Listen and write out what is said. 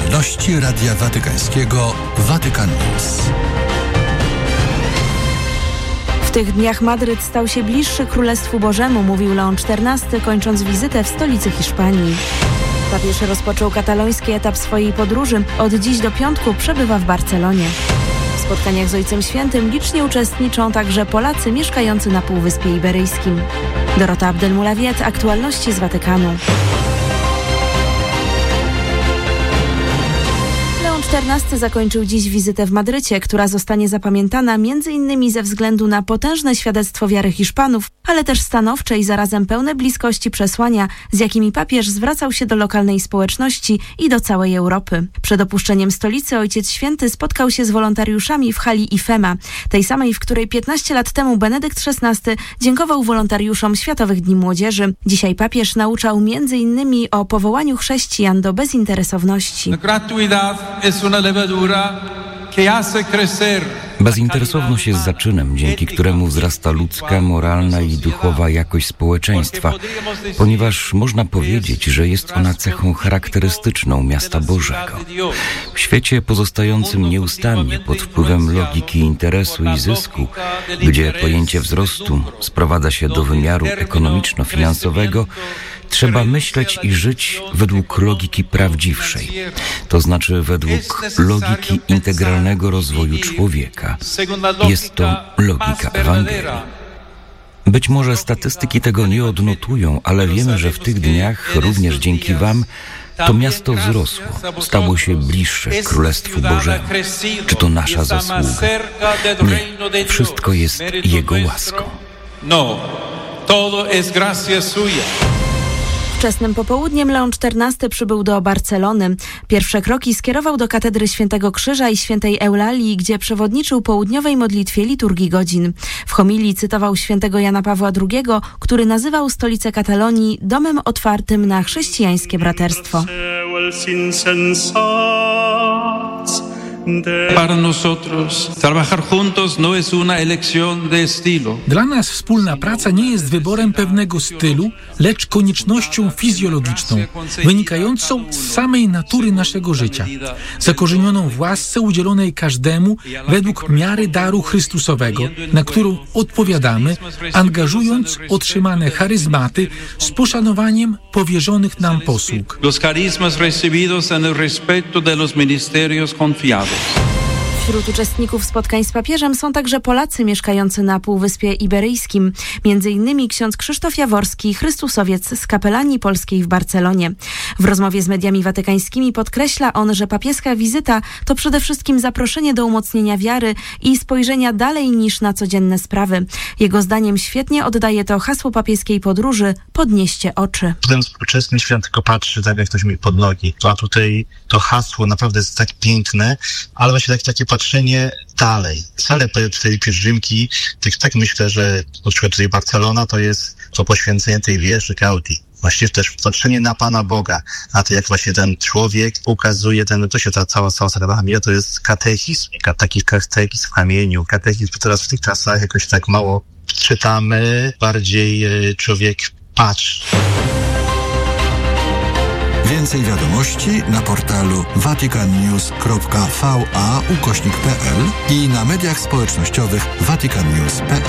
aktualności Radia Watykańskiego Vatican News. W tych dniach Madryt stał się bliższy Królestwu Bożemu, mówił Leon XIV, kończąc wizytę w stolicy Hiszpanii. Papież rozpoczął kataloński etap swojej podróży. Od dziś do piątku przebywa w Barcelonie. W spotkaniach z Ojcem Świętym licznie uczestniczą także Polacy mieszkający na Półwyspie Iberyjskim. Dorota Abdelmulawiet, aktualności z Watykanu. XIV zakończył dziś wizytę w Madrycie, która zostanie zapamiętana m.in. ze względu na potężne świadectwo wiary Hiszpanów, ale też stanowcze i zarazem pełne bliskości przesłania, z jakimi papież zwracał się do lokalnej społeczności i do całej Europy. Przed opuszczeniem stolicy Ojciec Święty spotkał się z wolontariuszami w hali IFEMA, tej samej, w której 15 lat temu Benedykt XVI dziękował wolontariuszom Światowych Dni Młodzieży. Dzisiaj papież nauczał m.in. o powołaniu chrześcijan do bezinteresowności. Bezinteresowność jest zaczynem, dzięki któremu wzrasta ludzka, moralna i duchowa jakość społeczeństwa, ponieważ można powiedzieć, że jest ona cechą charakterystyczną miasta Bożego. W świecie pozostającym nieustannie pod wpływem logiki interesu i zysku, gdzie pojęcie wzrostu sprowadza się do wymiaru ekonomiczno-finansowego, trzeba myśleć i żyć według logiki prawdziwszej, to znaczy według logiki integralnego rozwoju człowieka. Jest to logika Ewangelii. Być może statystyki tego nie odnotują, ale wiemy, że w tych dniach, również dzięki Wam, to miasto wzrosło, stało się bliższe Królestwu Bożemu. Czy to nasza zasługa? Nie, wszystko jest Jego łaską. Todo es gracia suya. Wczesnym popołudniem Leon XIV przybył do Barcelony. Pierwsze kroki skierował do katedry Świętego Krzyża i Świętej Eulalii, gdzie przewodniczył południowej modlitwie liturgii godzin. W homilii cytował świętego Jana Pawła II, który nazywał stolicę Katalonii domem otwartym na chrześcijańskie braterstwo. Dla nas wspólna praca nie jest wyborem pewnego stylu, lecz koniecznością fizjologiczną, wynikającą z samej natury naszego życia, zakorzenioną w łasce udzielonej każdemu według miary daru Chrystusowego, na którą odpowiadamy, angażując otrzymane charyzmaty z poszanowaniem powierzonych nam posług. Wśród uczestników spotkań z papieżem są także Polacy mieszkający na Półwyspie Iberyjskim, m.in. ksiądz Krzysztof Jaworski, chrystusowiec z Kapelanii Polskiej w Barcelonie. W rozmowie z mediami watykańskimi podkreśla on, że papieska wizyta to przede wszystkim zaproszenie do umocnienia wiary i spojrzenia dalej niż na codzienne sprawy. Jego zdaniem świetnie oddaje to hasło papieskiej podróży „Podnieście oczy”. Ten współczesny świat tylko patrzy tak, jak ktoś mi pod nogi. A tutaj to hasło naprawdę jest tak piękne, ale właśnie takie patrzenie dalej. Wcale tej pielgrzymki, tak myślę, że na przykład tutaj Barcelona to jest to poświęcenie tej wieży Gaudí. Właściwie też patrzenie na Pana Boga, na to, jak właśnie ten człowiek ukazuje, to się ta cała Sagrada Familia, to jest katechizm, taki katechizm w kamieniu. Katechizm teraz w tych czasach jakoś tak mało czytamy, bardziej człowiek patrzy. Więcej wiadomości na portalu vaticannews.va/pl i na mediach społecznościowych vaticannews.pl.